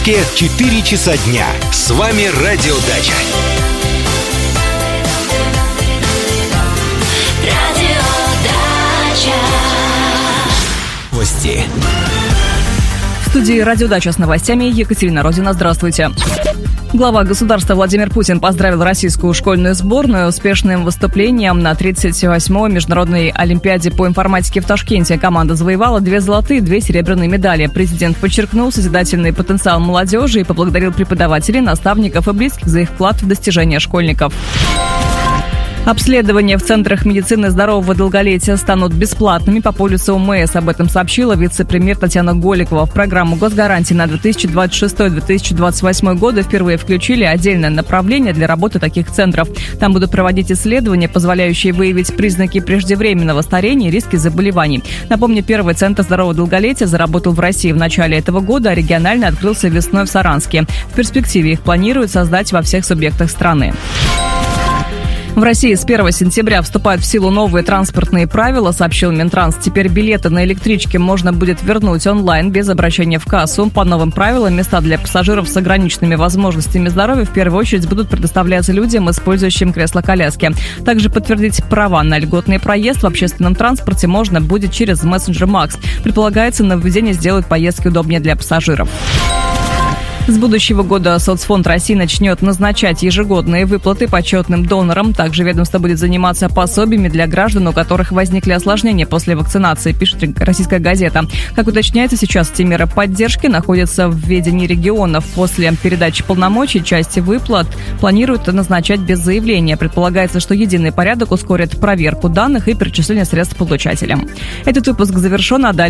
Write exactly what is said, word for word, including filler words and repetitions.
четыре часа дня. С вами Радиодача. Радиодача. Новости. В студии «Радиодача» с новостями Екатерина Родина. Здравствуйте. Глава государства Владимир Путин поздравил российскую школьную сборную успешным выступлением на тридцать восьмой международной олимпиаде по информатике в Ташкенте. Команда завоевала две золотые и две серебряные медали. Президент подчеркнул созидательный потенциал молодежи и поблагодарил преподавателей, наставников и близких за их вклад в достижения школьников. Обследования в центрах медицины здорового долголетия станут бесплатными по полису ОМС. Об этом сообщила вице-премьер Татьяна Голикова. В программу госгарантий на две тысячи двадцать шестой - две тысячи двадцать восьмой годы впервые включили отдельное направление для работы таких центров. Там будут проводить исследования, позволяющие выявить признаки преждевременного старения и риски заболеваний. Напомню, первый центр здорового долголетия заработал в России в начале этого года, а регионально открылся весной в Саранске. В перспективе их планируют создать во всех субъектах страны. В России с первого сентября вступают в силу новые транспортные правила, сообщил Минтранс. Теперь билеты на электричке можно будет вернуть онлайн без обращения в кассу. По новым правилам места для пассажиров с ограниченными возможностями здоровья в первую очередь будут предоставляться людям, использующим кресло-коляски. Также подтвердить права на льготный проезд в общественном транспорте можно будет через мессенджер Макс. Предполагается, нововведение сделает поездки удобнее для пассажиров. С будущего года Соцфонд России начнет назначать ежегодные выплаты почетным донорам. Также ведомство будет заниматься пособиями для граждан, у которых возникли осложнения после вакцинации, пишет «Российская газета». Как уточняется, сейчас эти меры поддержки находятся в ведении регионов. После передачи полномочий части выплат планируют назначать без заявления. Предполагается, что единый порядок ускорит проверку данных и перечисление средств получателям. Этот выпуск завершен, а далее